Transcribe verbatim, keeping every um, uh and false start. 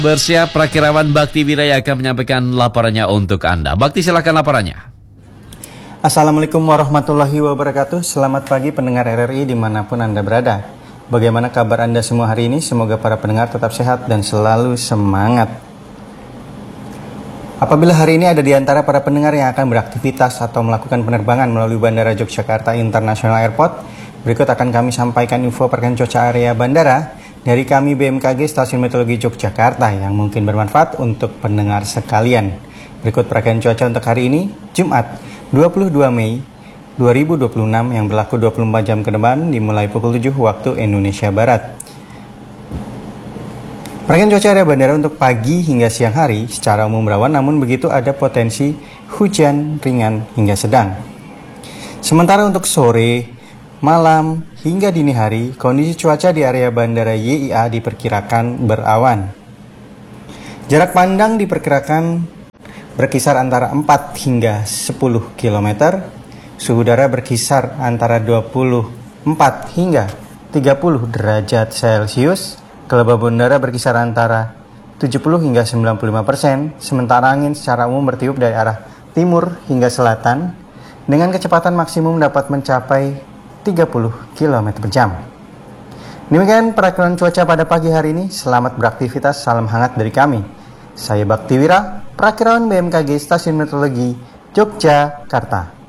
Bersiap, Prakirawan Bakti Wiraya akan menyampaikan laporannya untuk Anda. Bakti, silakan laporannya. Assalamualaikum warahmatullahi wabarakatuh. Selamat pagi pendengar R R I dimanapun Anda berada. Bagaimana kabar Anda semua hari ini? Semoga para pendengar tetap sehat dan selalu semangat. Apabila hari ini ada di antara para pendengar yang akan beraktivitas atau melakukan penerbangan melalui Bandara Yogyakarta International Airport, berikut akan kami sampaikan info perkiraan cuaca area bandara dari kami B M K G Stasiun Meteorologi Yogyakarta yang mungkin bermanfaat untuk pendengar sekalian. Berikut perkiraan cuaca untuk hari ini, Jumat dua puluh dua Mei dua ribu dua puluh enam yang berlaku dua puluh empat jam ke depan dimulai pukul tujuh waktu Indonesia Barat. Perkiraan cuaca area bandara untuk pagi hingga siang hari secara umum berawan, namun begitu ada potensi hujan ringan hingga sedang. Sementara untuk sore, malam, hingga dini hari, kondisi cuaca di area Bandara Y I A diperkirakan berawan. Jarak pandang diperkirakan berkisar antara empat hingga sepuluh kilometer. Suhu udara berkisar antara dua puluh empat hingga tiga puluh derajat Celcius. Kelembaban udara berkisar antara tujuh puluh hingga sembilan puluh lima persen. Sementara angin secara umum bertiup dari arah timur hingga selatan dengan kecepatan maksimum dapat mencapai tiga puluh kilometer per jam. Demikian perakiraan cuaca pada pagi hari ini. Selamat beraktivitas, salam hangat dari kami. Saya Bakti Wira, Prakirawan B M K G Stasiun Meteorologi Yogyakarta.